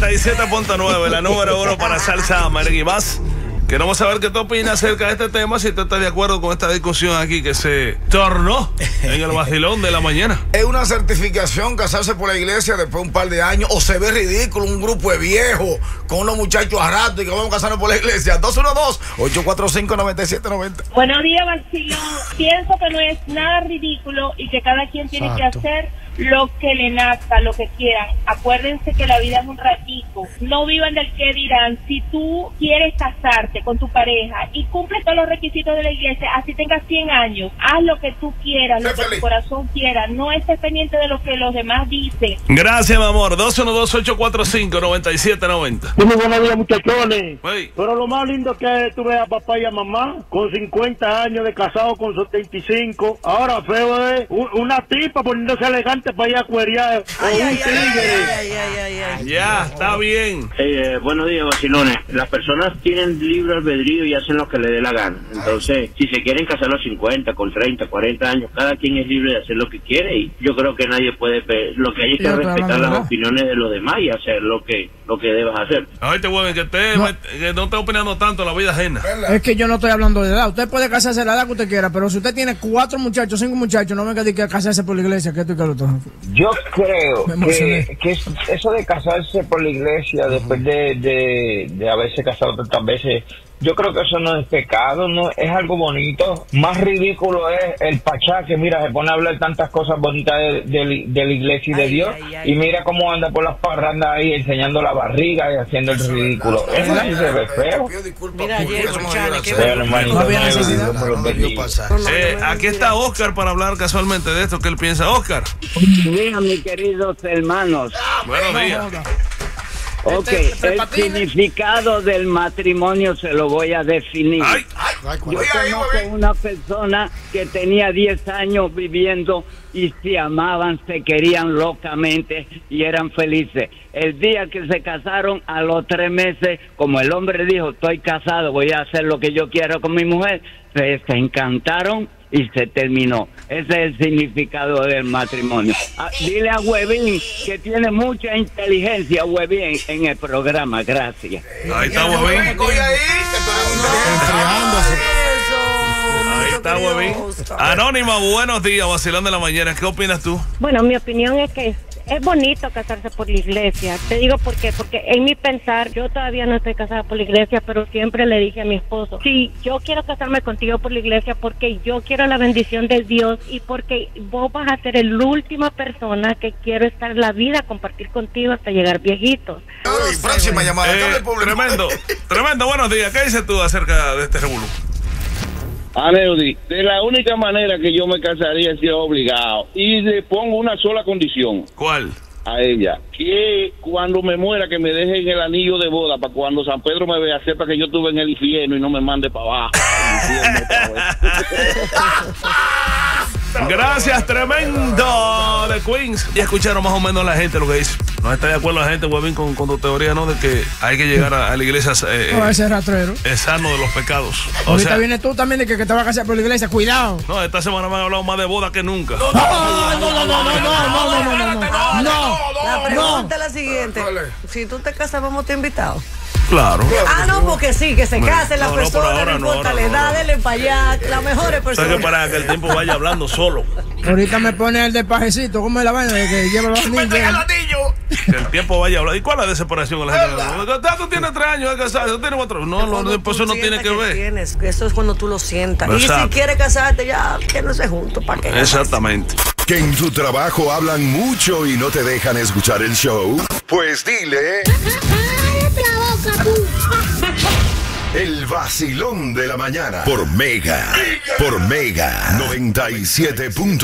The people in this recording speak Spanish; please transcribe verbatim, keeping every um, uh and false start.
noventa y siete punto nueve, la número uno para Salsa América y más. Queremos saber qué tú opinas acerca de este tema, si tú estás de acuerdo con esta discusión aquí que se tornó en el vacilón de la mañana. ¿Es una certificación casarse por la iglesia después de un par de años o se ve ridículo un grupo de viejos con unos muchachos a rato y que vamos a casarnos por la iglesia? dos uno dos, ocho cuatro cinco, nueve siete nueve cero. Buenos días, vacilón. Pienso que no es nada ridículo y que cada quien tiene Exacto. que hacer lo que le nazca, lo que quieran. Acuérdense que la vida es un ratico. No vivan del qué dirán. Si tú quieres casarte con tu pareja y cumples todos los requisitos de la iglesia, así tengas cien años, haz lo que tú quieras, lo que tu corazón quiera. No estés pendiente de lo que los demás dicen. Gracias, mi amor. dos uno dos, ocho cuatro cinco, nueve siete nueve cero. Muy buenos días, muchachones. Hey. Pero lo más lindo que tú ves a papá y a mamá con cincuenta años de casado con setenta y cinco. Ahora feo es una tipa poniéndose elegante para ir a cuerear o Ay, un ay, tigre. ay, ay, ay, ay. Ya, está bien. Eh, buenos días, vacilones. Las personas tienen libre albedrío y hacen lo que les dé la gana. Entonces, si se quieren casar a los cincuenta, con treinta, cuarenta años, cada quien es libre de hacer lo que quiere y yo creo que nadie puede... Lo que hay es que respetar las opiniones de los demás y hacer lo que lo que debas hacer. Ay, te hueven, que, te, no. que no esté opinando tanto en la vida ajena. Es que yo no estoy hablando de edad. Usted puede casarse a la edad que usted quiera, pero si usted tiene cuatro muchachos, cinco muchachos, no me diga que casarse por la iglesia, que esto y que lo otro. Yo creo que, que eso de casarse por la iglesia después de, de, de haberse casado tantas veces, yo creo que eso no es pecado, no es algo bonito. Más ridículo es el pachá que mira, se pone a hablar tantas cosas bonitas de, de, de la iglesia y de ay, Dios ay, ay, y mira cómo anda por las parrandas ahí enseñando la barriga y haciendo el ridículo. Eso sí se ve feo. Mira, ayer, eh, aquí está Oscar para hablar casualmente de esto que él piensa. Oscar. Buenos días, mis queridos hermanos. Buenos días. Ok, el significado del matrimonio se lo voy a definir. Ay, ay, Yo conozco una persona que tenía diez años viviendo y se amaban, se querían locamente y eran felices. El día que se casaron, a los tres meses, como el hombre dijo, estoy casado, voy a hacer lo que yo quiero con mi mujer, se, se encantaron y se terminó. Ese es el significado del matrimonio. Ah, dile a Huevín que tiene mucha inteligencia, Huevín, en el programa. Gracias. Ahí está Huevín. Ahí está Huevín. Anónima, buenos días, vacilón de la mañana. ¿Qué opinas tú? Bueno, mi opinión es que es bonito casarse por la iglesia. Te digo por qué, porque en mi pensar, yo todavía no estoy casada por la iglesia, pero siempre le dije a mi esposo, sí, yo quiero casarme contigo por la iglesia porque yo quiero la bendición de Dios y porque vos vas a ser la última persona que quiero estar en la vida, compartir contigo hasta llegar viejitos. Ay, próxima llamada. Eh, tremendo, tremendo, buenos días. ¿Qué dices tú acerca de este revolú? Aneudi, de la única manera que yo me casaría es si es obligado. Y le pongo una sola condición. ¿Cuál? A ella. Que cuando me muera, que me dejen el anillo de boda para cuando San Pedro me vea, sepa que yo estuve en el infierno y no me mande para abajo. Gracias, tremendo de Queens. Ya escucharon más o menos la gente lo que dice. No está de acuerdo la gente, Huevín, con, con tu teoría, ¿no? De que hay que llegar a, a la iglesia eh, no, ese rastrero es sano de los pecados. O Ahorita sea, vienes tú también de que, que te vas a casar por la iglesia, cuidado. No, esta semana me han hablado más de boda que nunca. No, no, no, no, no, no, no, no, no, no, no, no. La pregunta es la siguiente. Si tú te casas, vamos a te invitado. Claro. Ah, no, porque sí, que se casen las no, no, personas, no importa la edad, denle para allá, las mejores personas. O sea, que para que el tiempo vaya hablando solo. Ahorita me pone el de pajecito, ¿cómo es la vaina de que lleva los niños? Que el tiempo vaya hablando. ¿Y cuál es la desesperación de la gente? Tú tienes tres años de casado, tú tienes cuatro. No, no, después eso no tiene que, que ver. Tienes, eso es cuando tú lo sientas. Exacto. Y si quieres casarte, ya que no se juntos, ¿para qué? Exactamente. Que en tu trabajo hablan mucho y no te dejan escuchar el show. Pues dile. El vacilón de la mañana por Mega, por Mega noventa y siete punto